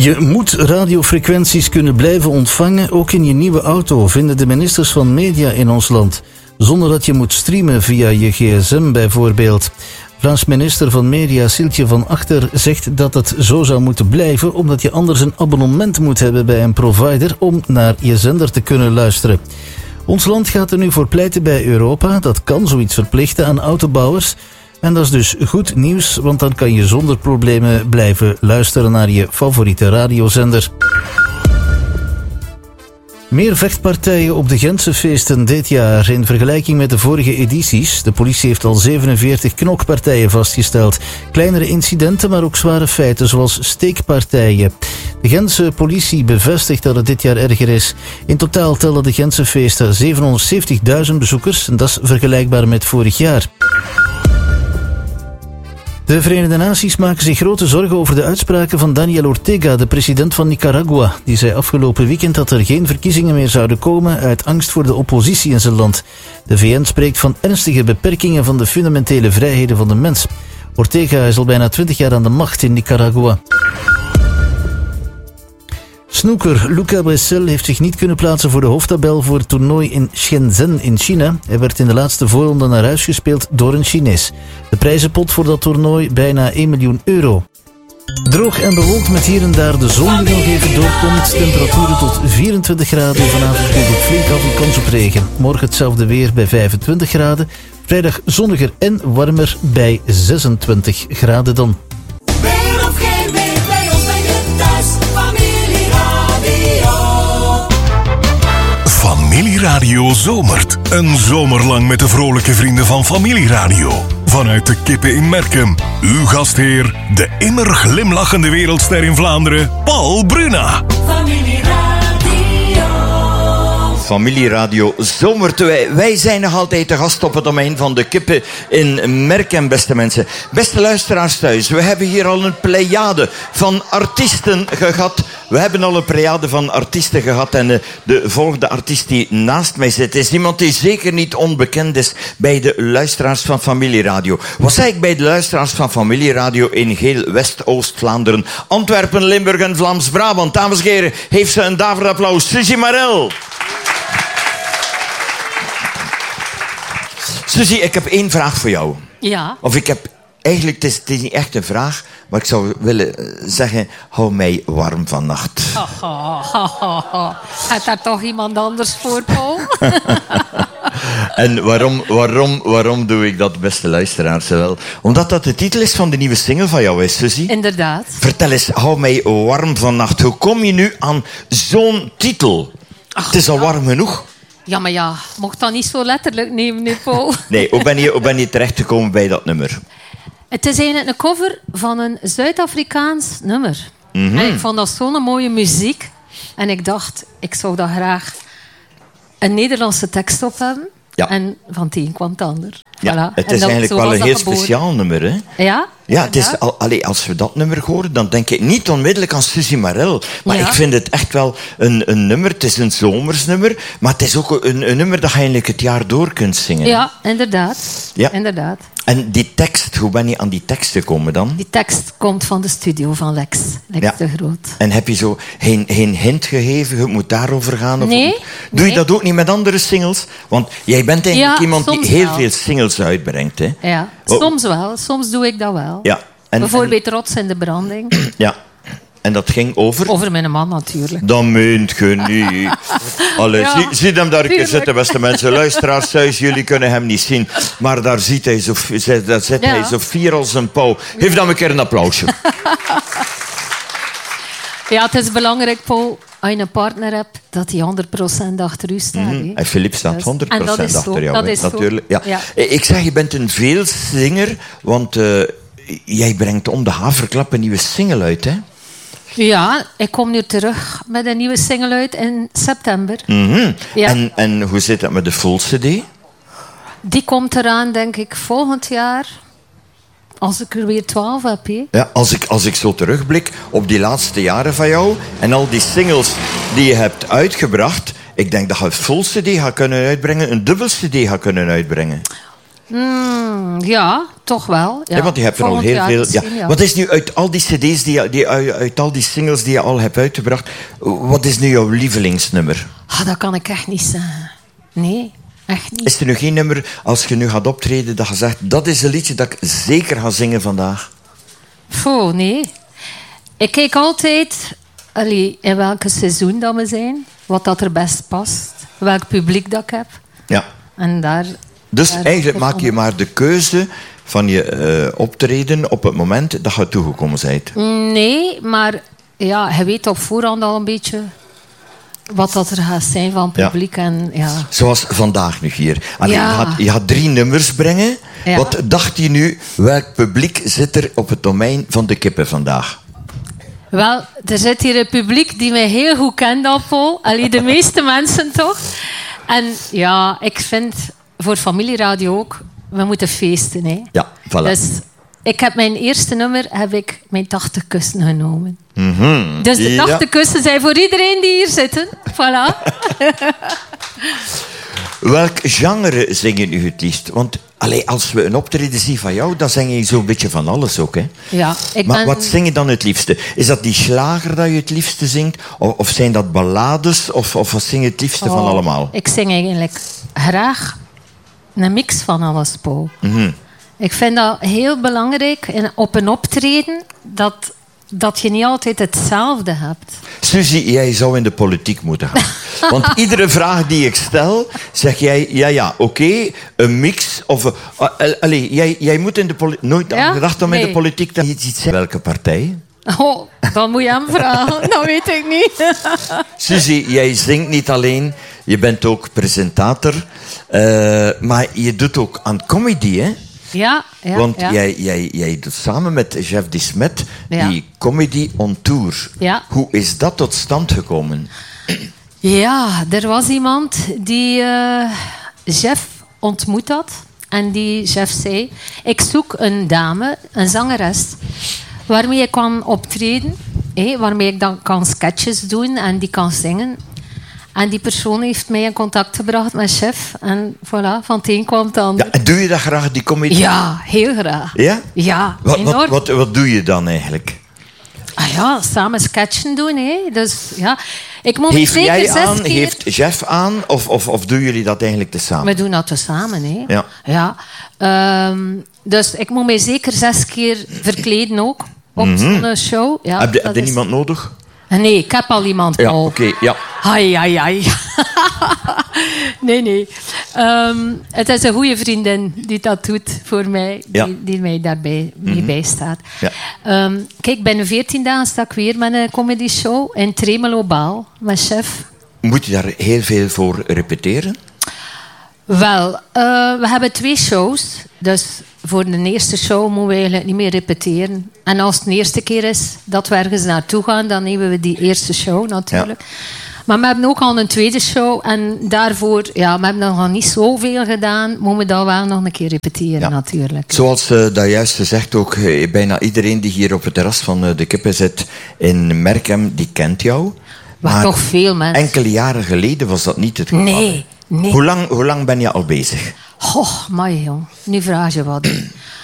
Je moet radiofrequenties kunnen blijven ontvangen, ook in je nieuwe auto, vinden de ministers van Media in ons land. Zonder dat je moet streamen via je gsm bijvoorbeeld. Vlaams minister van Media Sieltje van Achter zegt dat het zo zou moeten blijven, omdat je anders een abonnement moet hebben bij een provider om naar je zender te kunnen luisteren. Ons land gaat er nu voor pleiten bij Europa. Dat kan zoiets verplichten aan autobouwers. En dat is dus goed nieuws, want dan kan je zonder problemen blijven luisteren naar je favoriete radiozender. Meer vechtpartijen op de Gentse feesten dit jaar in vergelijking met de vorige edities. De politie heeft al 47 knokpartijen vastgesteld. Kleinere incidenten, maar ook zware feiten zoals steekpartijen. De Gentse politie bevestigt dat het dit jaar erger is. In totaal tellen de Gentse feesten 770.000 bezoekers en dat is vergelijkbaar met vorig jaar. De Verenigde Naties maken zich grote zorgen over de uitspraken van Daniel Ortega, de president van Nicaragua. Die zei afgelopen weekend dat er geen verkiezingen meer zouden komen uit angst voor de oppositie in zijn land. De VN spreekt van ernstige beperkingen van de fundamentele vrijheden van de mens. Ortega is al bijna 20 jaar aan de macht in Nicaragua. Snoeker Luca Bressel heeft zich niet kunnen plaatsen voor de hoofdtabel voor het toernooi in Shenzhen in China. Hij werd in de laatste voorronde naar huis gespeeld door een Chinees. De prijzenpot voor dat toernooi bijna 1 miljoen euro. Droog en bewolkt met hier en daar de zon die nog even doorkomt. Temperaturen tot 24 graden. Vanavond komt het flink af en kans op regen. Morgen hetzelfde weer bij 25 graden. Vrijdag zonniger en warmer bij 26 graden dan. Familieradio zomert. Een zomer lang met de vrolijke vrienden van Familieradio. Vanuit de Kippen in Merkem. Uw gastheer, de immer glimlachende wereldster in Vlaanderen, Paul Bruna. Familieradio zomert. Wij zijn nog altijd de gast op het domein van de Kippen in Merkem, beste mensen. Beste luisteraars thuis, we hebben hier al een pleiade van artiesten gehad. We hebben al een pleiade van artiesten gehad en de volgende artiest die naast mij zit is iemand die zeker niet onbekend is bij de luisteraars van Familieradio. Wat zei ik bij de luisteraars van Familieradio in geheel West-Oost-Vlaanderen, Antwerpen, Limburg en Vlaams-Brabant? Dames en heren, heeft ze een daverend applaus. Suzy Marel. Suzy, ik heb 1 vraag voor jou. Ja. Of ik heb... Eigenlijk, het is niet echt een vraag, maar ik zou willen zeggen, hou mij warm vannacht. Gaat daar toch iemand anders voor, Paul? En waarom doe ik dat, beste luisteraars? Wel? Omdat dat de titel is van de nieuwe single van jou is, Suzy. Inderdaad. Vertel eens, hou mij warm vannacht. Hoe kom je nu aan zo'n titel? Het is al warm genoeg. Ja, maar ja, mocht dat niet zo letterlijk nemen, nu, Paul. Nee, hoe ben je terechtgekomen bij dat nummer? Het is eigenlijk een cover van een Zuid-Afrikaans nummer. Mm-hmm. En ik vond dat zo'n mooie muziek. En ik dacht, ik zou daar graag een Nederlandse tekst op hebben. Ja. En van het een kwam het ander. Ja, Voilà. het is eigenlijk wel een heel speciaal nummer, hè? Ja? Ja, het is als we dat nummer horen, dan denk ik niet onmiddellijk aan Suzy Marel. Maar ik vind het echt wel een nummer. Het is een zomersnummer, maar het is ook een nummer dat je eigenlijk het jaar door kunt zingen. Ja, inderdaad. Ja. Inderdaad. En die tekst, hoe ben je aan die tekst gekomen dan? Die tekst komt van de studio van Lex de Groot. En heb je zo geen hint gegeven, het moet daarover gaan? Of nee. Doe je dat ook niet met andere singles? Want jij bent eigenlijk iemand die heel veel singles uitbrengt, hè? Ja, soms wel. Soms doe ik dat wel. Ja. Bijvoorbeeld Rots in de branding. Ja. En dat ging over? Over mijn man natuurlijk. Dat meent je niet. Allee, zie hem daar een keer zitten, beste mensen. Luisteraars thuis, jullie kunnen hem niet zien. Maar daar zit hij zo fier als een pauw. Geef dan een keer een applausje. Ja, het is belangrijk, Paul, als je een partner hebt, dat hij 100% achter u staat. En Philippe staat 100% achter jou. Dat is natuurlijk. Ja. Ja. Ik zeg, je bent een veelzinger, want jij brengt om de haverklap een nieuwe single uit, hè? Ja, ik kom nu terug met een nieuwe single uit in september. Mm-hmm. Ja. En hoe zit dat met de full CD? Die komt eraan, denk ik, volgend jaar. Als ik er weer 12 heb. He. Ja, als ik zo terugblik op die laatste jaren van jou en al die singles die je hebt uitgebracht, ik denk dat je een full CD gaat kunnen uitbrengen, een dubbel CD gaat kunnen uitbrengen. Ja, toch wel. Ja. Ja, want je hebt er al Volgend heel jaar veel... misschien, Ja. Wat is nu uit al die cd's, uit al die singles die je al hebt uitgebracht, wat is nu jouw lievelingsnummer? Dat kan ik echt niet zeggen. Nee, echt niet. Is er nu geen nummer, als je nu gaat optreden, dat je zegt, dat is een liedje dat ik zeker ga zingen vandaag? Nee. Ik kijk altijd in welke seizoen dat we zijn, wat dat er best past, welk publiek dat ik heb. Ja. En daar... Dus daar eigenlijk maak je maar de keuze van je optreden op het moment dat je toegekomen bent. Nee, maar ja, je weet op voorhand al een beetje wat dat er gaat zijn van publiek. Ja. En, ja. Zoals vandaag nu hier. Allee, Ja. je gaat 3 nummers brengen. Ja. Wat dacht je nu, welk publiek zit er op het domein van de kippen vandaag? Wel, er zit hier een publiek die mij heel goed kent, Paul. Allee, de meeste mensen toch. En ja, ik vind voor familieradio ook, we moeten feesten. Hè. Ja, voilà. Dus ik heb mijn eerste nummer, heb ik mijn 80 kussen genomen. Dus de 80 kussen zijn voor iedereen die hier zitten. Voilà. Welk genre zing je nu het liefst? Want als we een optreden zien van jou, dan zing je zo'n beetje van alles ook. Hè? Ja, Maar wat zing je dan het liefste? Is dat die slager dat je het liefste zingt? Of zijn dat ballades? Of wat zing je het liefste van allemaal? Ik zing eigenlijk graag een mix van alles, Paul. Ik vind dat heel belangrijk op een optreden dat je niet altijd hetzelfde hebt. Suzy, jij zou in de politiek moeten gaan. Want iedere vraag die ik stel, zeg jij, oké, een mix. Of, jij moet in de politiek... Nooit aan gedacht om in de politiek te iets zijn. Welke partij? Oh, dan moet je hem vragen. Dat weet ik niet. Suzy, jij zingt niet alleen. Je bent ook presentator. Maar je doet ook aan comedy, hè? Ja. Want jij doet samen met Jeff Desmet die Comedy on Tour. Ja. Hoe is dat tot stand gekomen? Ja, er was iemand die Jeff ontmoet had. En die Jeff zei, ik zoek een dame, een zangeres, waarmee ik kan optreden. Waarmee ik dan kan sketches doen en die kan zingen. En die persoon heeft mij in contact gebracht met Chef. En voilà, van het een kwam het ander. Ja, en doe je dat graag, die comedy? Ja, heel graag. Ja? Ja, enorm. Wat doe je dan eigenlijk? Samen sketchen doen. Dus ja, ik moet Heeft zeker jij 6 aan, keer... heeft Jeff aan, of doen jullie dat eigenlijk tezamen? We doen dat tezamen. Ja. Dus ik moet mij zeker 6 keer verkleden ook. Op zo'n show. Ja, Heb je niemand nodig? Nee, ik heb al iemand. Ja, oké, ja. Ai. Nee. Het is een goede vriendin die dat doet voor mij. Die mij daarbij mee bijstaat. Ja. Kijk, binnen 14 dagen sta ik weer met een comedy show in Tremelo Baal met Chef. Moet je daar heel veel voor repeteren? Wel, we hebben 2 shows. Dus voor de eerste show moeten we eigenlijk niet meer repeteren. En als het de eerste keer is dat we ergens naartoe gaan, dan nemen we die eerste show natuurlijk. Ja. Maar we hebben ook al een tweede show. En daarvoor, we hebben nog niet zoveel gedaan. Moeten we dat wel nog een keer repeteren natuurlijk. Zoals dat juist gezegd ook, bijna iedereen die hier op het terras van de Kippen zit in Merkem, die kent jou. Maar toch veel mensen. Enkele jaren geleden was dat niet het geval. Nee. Hoe lang ben je al bezig? Amai, jong. Nu vraag je wat.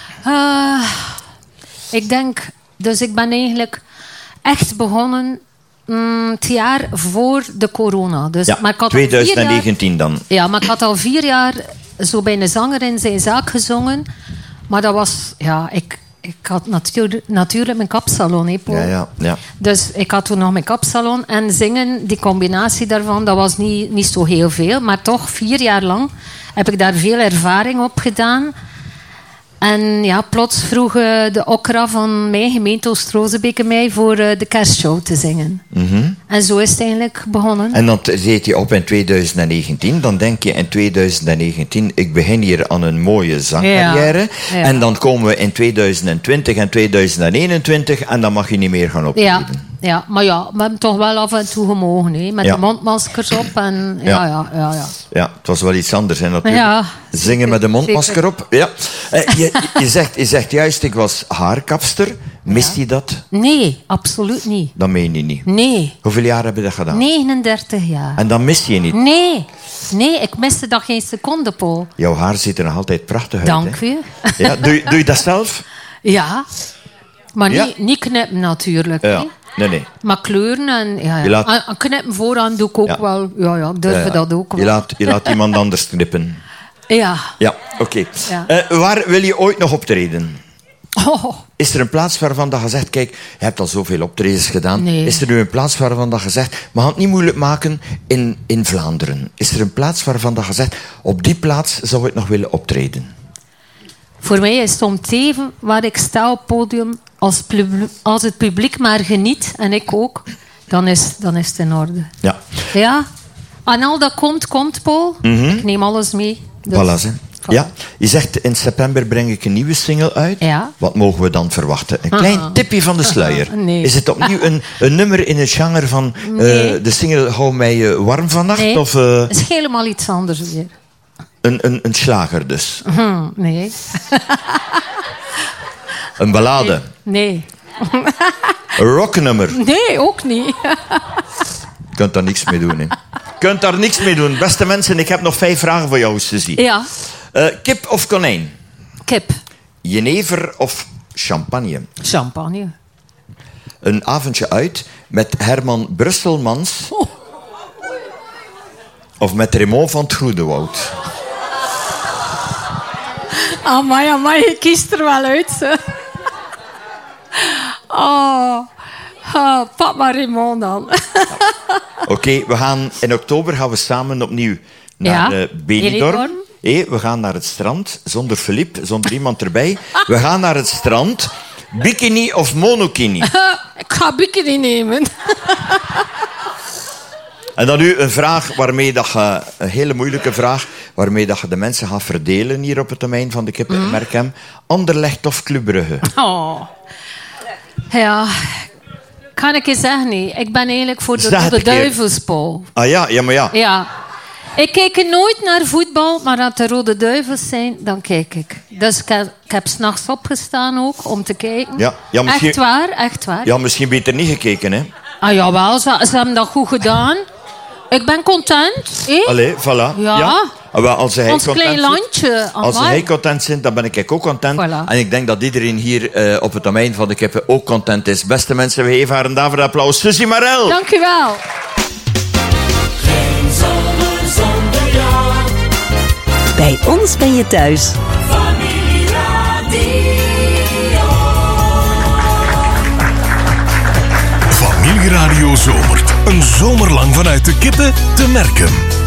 Ik denk... Dus ik ben eigenlijk echt begonnen het jaar voor de corona. Dus, maar ik had 2019 dan. Ja, maar ik had al 4 jaar zo bij een zanger in zijn zaak gezongen. Maar dat was... Ja, ik had natuurlijk mijn kapsalon, hè, Paul. Ja. Dus ik had toen nog mijn kapsalon. En zingen, die combinatie daarvan, dat was niet zo heel veel. Maar toch, 4 jaar lang heb ik daar veel ervaring op gedaan. En ja, plots vroeg de Okra van mijn gemeente Oost-Rozebeek mij voor de kerstshow te zingen. En zo is het eigenlijk begonnen. En dan zit je op in 2019. Dan denk je in 2019, ik begin hier aan een mooie zangcarrière. Ja. En dan komen we in 2020 en 2021 en dan mag je niet meer gaan optreden. Ja, maar we hebben toch wel af en toe gemogen, hè, met de mondmaskers op. En, ja, het was wel iets anders, hè, natuurlijk. Ja, zingen met de mondmasker op. Ja. Je zegt juist, ik was haarkapster. Mist hij dat? Nee, absoluut niet. Dat meen je niet. Nee. Hoeveel jaar heb je dat gedaan? 39 jaar. En dan mist je niet? Nee, ik miste dat geen seconde, Paul. Jouw haar ziet er nog altijd prachtig uit. Dank hè? u. Ja, doe je dat zelf? Ja. Maar Ja? niet knippen natuurlijk. Ja. Hè. Nee. Maar kleuren en... Ja. Je laat- En knippen vooraan doe ik ook Ja. wel. Ja, ik durf dat ook wel. Je laat iemand anders knippen. Ja. Ja, oké. Ja. Waar wil je ooit nog optreden? Oh, Is er een plaats waarvan dat je zegt... Kijk, je hebt al zoveel optredens gedaan. Nee. Is er nu een plaats waarvan dat je zegt... We gaan het niet moeilijk maken in Vlaanderen. Is er een plaats waarvan dat je zegt... Op die plaats zou ik nog willen optreden? voor mij is het om het even waar ik sta op het podium. Als het publiek maar geniet, en ik ook, dan is het in orde. Ja. Ja. En al dat komt, Paul. Ik neem alles mee. Dus, Voilà, hè. Ja, je zegt in september breng ik een nieuwe single uit. Ja. Wat mogen we dan verwachten? Een klein tipje van de sluier. Nee. Is het opnieuw een nummer in het genre van Nee. de single Hou mij warm vannacht? Nee, Of het is helemaal iets anders weer. een slager dus? Nee. Een ballade? Nee. Een rocknummer? Nee, ook niet. Je kunt daar niks mee doen. Hè. Je kunt daar niks mee doen. Beste mensen, ik heb nog 5 vragen voor jou, Suzy. Ja. Kip of konijn? Kip. Jenever of champagne? Champagne. Een avondje uit met Herman Brusselmans... Oh. Of met Raymond van het Groenewoud? Amai, je kiest er wel uit. Hè. Pak maar Raymond dan. Oké, in oktober gaan we samen opnieuw naar Benidorm. Benidorm. We gaan naar het strand, zonder Philippe, zonder iemand erbij. We gaan naar het strand. Bikini of monokini? Ik ga bikini nemen. En dan nu een vraag waarmee dat je, een hele moeilijke vraag, waarmee dat je de mensen gaat verdelen hier op het domein van de Kippen in Merkem. Anderlecht of Club Brugge? Oh. Ja, kan ik je zeggen, nee. Ik ben eigenlijk voor de Zeg het Rode een keer. Duivels, Paul. Ah ja, maar ja. Ja. Ik kijk nooit naar voetbal, maar als de Rode Duivels zijn, dan kijk ik. Dus ik heb 's nachts opgestaan ook, om te kijken. Ja, misschien- Echt waar. Ja, misschien beter niet gekeken, hè? Ah jawel, ze hebben dat goed gedaan. Ik ben content. Allee, voilà. Ja. Ah, wel, als hij Ons content klein is- landje. Als amai. hij content is, dan ben ik ook content. Voilà. En ik denk dat iedereen hier op het domein van de Kippen ook content is. Beste mensen, we geven haar een daverend applaus. Suzy Marel. Dank u wel. Geen zomer zonder jou. Bij ons ben je thuis. Familieradio. Familieradio zomert. Een zomer lang vanuit de Kippen te Merkem.